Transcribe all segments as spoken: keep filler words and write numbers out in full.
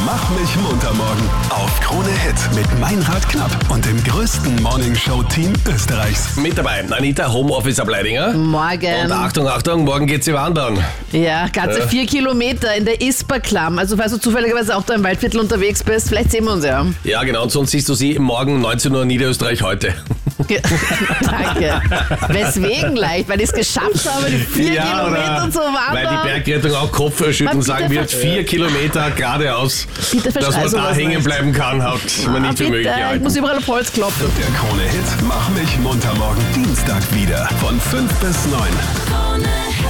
Mach mich munter morgen auf Krone Hit mit Meinrad Knapp und dem größten Morningshow-Team Österreichs. Mit dabei Anita, Homeoffice Ableidinger. Morgen. Und Achtung, Achtung, morgen geht sie wandern. Ja, ganze Ja. vier Kilometer in der Isperklamm. Also falls du zufälligerweise auch da im Waldviertel unterwegs bist, vielleicht sehen wir uns ja. Ja, genau, und sonst siehst du sie morgen neunzehn Uhr Niederösterreich heute. Danke. Weswegen leicht? Weil ich es geschafft habe, die vier Kilometer zu wandern. Weil die Bergrettung auch Kopfschütteln Man, sagen bitte wird, ver- vier Kilometer geradeaus, Bitte dass man verschrei da sowas hängen nicht. bleiben kann, hat man Ah, nicht für möglich bitte, ich gehalten. muss überall auf Holz klopfen. Der Krone Hit Mach mich munter morgen Dienstag wieder von fünf bis neun.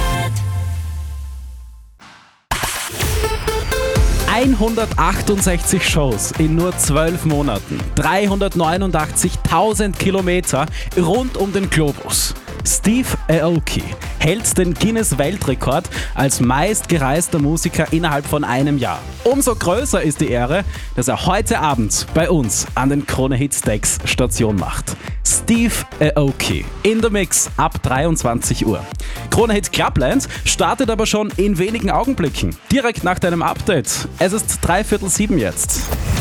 hundertachtundsechzig Shows in nur zwölf Monaten, dreihundertneunundachtzigtausend Kilometer rund um den Globus. Steve Aoki hält den Guinness-Weltrekord als meistgereister Musiker innerhalb von einem Jahr. Umso größer ist die Ehre, dass er heute Abend bei uns an den Krone Hit Stacks Station macht. Steve Aoki in the Mix ab dreiundzwanzig Uhr. Krone Hit Clubland startet aber schon in wenigen Augenblicken, direkt nach deinem Update. Es ist dreiviertel sieben jetzt.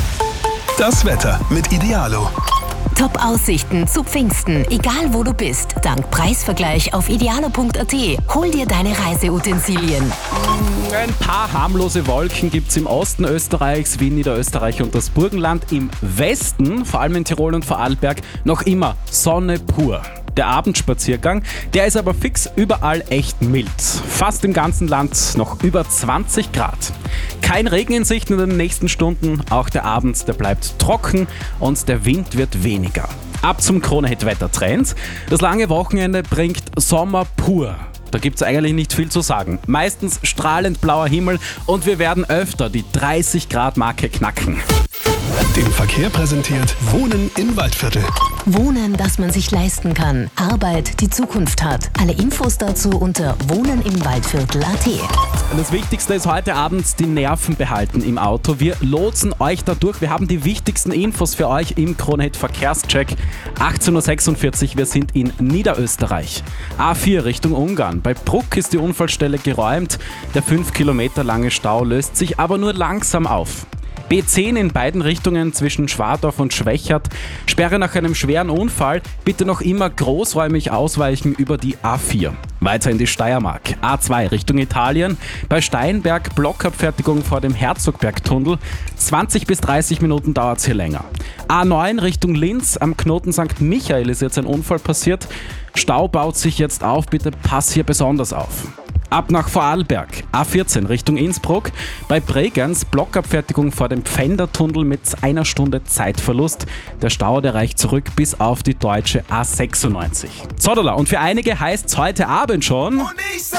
Das Wetter mit Idealo. Top-Aussichten zu Pfingsten, egal wo du bist. Dank Preisvergleich auf idealo punkt a t. Hol dir deine Reiseutensilien. Ein paar harmlose Wolken gibt es im Osten Österreichs, Wien, Niederösterreich und das Burgenland. Im Westen, vor allem in Tirol und Vorarlberg, noch immer Sonne pur. Der Abendspaziergang, der ist aber fix überall echt mild. Fast im ganzen Land noch über zwanzig Grad. Kein Regen in Sicht in den nächsten Stunden, auch der Abend, der bleibt trocken und der Wind wird weniger. Ab zum Krone Hit Wettertrend. Das lange Wochenende bringt Sommer pur. Da gibt's eigentlich nicht viel zu sagen. Meistens strahlend blauer Himmel und wir werden öfter die dreißig Grad Marke knacken. Den Verkehr präsentiert Wohnen im Waldviertel. Wohnen, das man sich leisten kann. Arbeit, die Zukunft hat. Alle Infos dazu unter wohnen im Waldviertel punkt a t. Und das Wichtigste ist heute Abend die Nerven behalten im Auto. Wir lotsen euch da durch. Wir haben die wichtigsten Infos für euch im Krone Hit Verkehrscheck. achtzehn Uhr sechsundvierzig, wir sind in Niederösterreich. A vier Richtung Ungarn. Bei Bruck ist die Unfallstelle geräumt. Der fünf Kilometer lange Stau löst sich aber nur langsam auf. B zehn in beiden Richtungen zwischen Schwadorf und Schwächert. Sperre nach einem schweren Unfall. Bitte noch immer großräumig ausweichen über die A vier. Weiter in die Steiermark. A zwei Richtung Italien. Bei Steinberg Blockabfertigung vor dem Herzogbergtunnel. zwanzig bis dreißig Minuten dauert es hier länger. A neun Richtung Linz. Am Knoten Sankt Michael ist jetzt ein Unfall passiert. Stau baut sich jetzt auf. Bitte pass hier besonders auf. Ab nach Vorarlberg, A vierzehn Richtung Innsbruck, bei Bregenz Blockabfertigung vor dem Pfändertunnel mit einer Stunde Zeitverlust. Der Stau, der reicht zurück bis auf die deutsche A sechsundneunzig. Zodala, und für einige heißt es heute Abend schon... Und ich sag,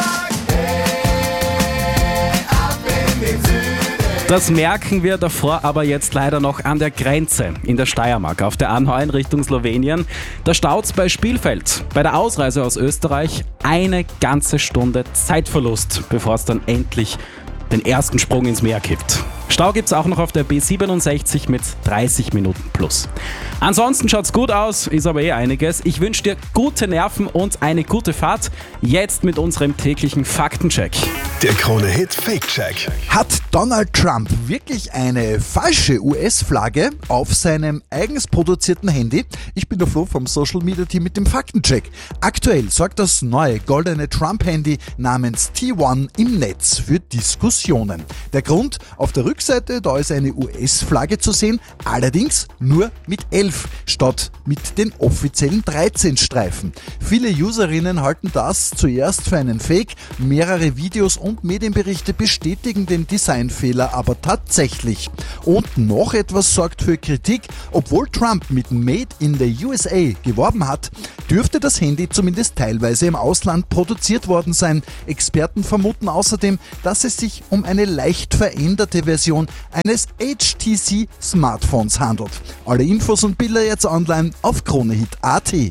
hey, ab in den Süden. Das merken wir davor aber jetzt leider noch an der Grenze in der Steiermark auf der A neun Richtung Slowenien. Da staut's bei Spielfeld. Bei der Ausreise aus Österreich eine ganze Stunde Zeitverlust, bevor es dann endlich den ersten Sprung ins Meer gibt. Stau gibt's auch noch auf der B siebenundsechzig mit dreißig Minuten plus. Ansonsten schaut's gut aus, ist aber eh einiges. Ich wünsche dir gute Nerven und eine gute Fahrt. Jetzt mit unserem täglichen Faktencheck. Der Krone Hit Fake Check. Hat Donald Trump wirklich eine falsche U S-Flagge auf seinem eigens produzierten Handy? Ich bin der Flo vom Social Media Team mit dem Faktencheck. Aktuell sorgt das neue goldene Trump-Handy namens T eins im Netz für Diskussionen. Der Grund: auf der Rückseite, da ist eine U S-Flagge zu sehen, allerdings nur mit elf statt mit den offiziellen dreizehn Streifen. Viele Userinnen halten das zuerst für einen Fake. Mehrere Videos und Medienberichte bestätigen den Designfehler aber tatsächlich. Und noch etwas sorgt für Kritik: obwohl Trump mit Made in the U S A geworben hat, dürfte das Handy zumindest teilweise im Ausland produziert worden sein. Experten vermuten außerdem, dass es sich um eine leicht veränderte Version eines H T C-Smartphones handelt. Alle Infos und Bilder jetzt online auf kronehit punkt a t.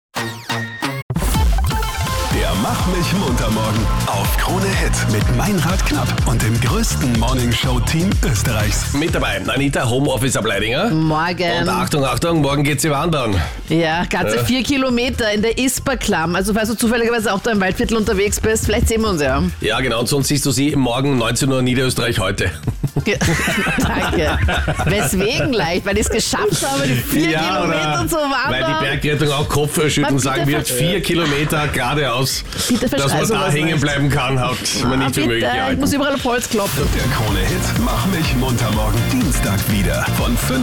Der Mach mich munter morgen auf Krone Hit mit Meinrad Knapp und dem größten Morningshow-Team Österreichs. Mit dabei Anita, Homeoffice Ableidinger. Morgen. Und Achtung, Achtung, morgen geht sie wandern. Ja, ganze Ja. vier Kilometer in der Isperklamm. Also falls du zufälligerweise auch da im Waldviertel unterwegs bist, vielleicht sehen wir uns ja. Ja, genau, und sonst siehst du sie morgen neunzehn Uhr Niederösterreich heute. Ge Danke. Weswegen leicht? Weil ich es geschafft habe, die vier Kilometer zu wandern. weil die Bergrettung auch Kopfschütteln Man, sagen bitte wird, ver- vier Kilometer geradeaus, Bitte dass man verschrei da sowas hängen nicht. bleiben kann, hat man nicht für möglich Bitte, ich gehalten. muss überall auf Holz klopfen. Der Krone-Hit Mach mich munter morgen Dienstag wieder von fünf